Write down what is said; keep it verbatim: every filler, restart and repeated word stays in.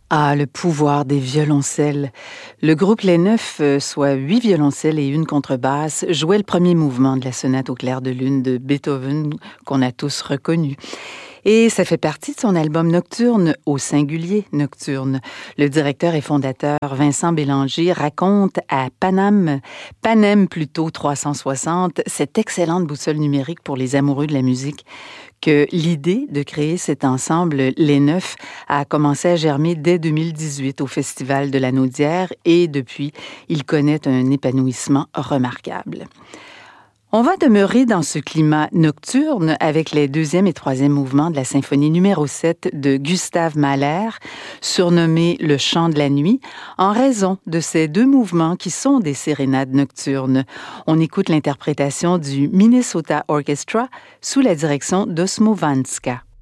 Ah, le pouvoir des violoncelles. Le groupe Les Neuf, euh, soit huit violoncelles et une contrebasse, jouait le premier mouvement de la sonate au clair de lune de Beethoven qu'on a tous reconnu. Et ça fait partie de son album Nocturne, au singulier Nocturne. Le directeur et fondateur Vincent Bélanger raconte à Panam, Panem plutôt trois cent soixante, cette excellente boussole numérique pour les amoureux de la musique, que l'idée de créer cet ensemble, Les Neuf, a commencé à germer dès deux mille dix-huit au Festival de la Naudière et depuis, il connaît un épanouissement remarquable. On va demeurer dans ce climat nocturne avec les deuxième et troisième mouvements de la symphonie numéro sept de Gustave Mahler, surnommé Le Chant de la nuit, en raison de ces deux mouvements qui sont des sérénades nocturnes. On écoute l'interprétation du Minnesota Orchestra sous la direction d'Osmo Vanska.